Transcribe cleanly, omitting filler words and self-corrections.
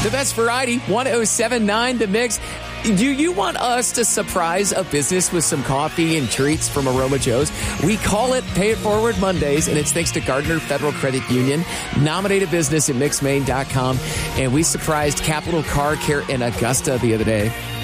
The best variety, 107.9 The Mix. Do you want us to surprise a business with some coffee and treats from Aroma Joe's? We call it Pay It Forward Mondays, and it's thanks to Gardner Federal Credit Union. Nominate a business at mixmain.com, and we surprised Capital Car Care in Augusta the other day.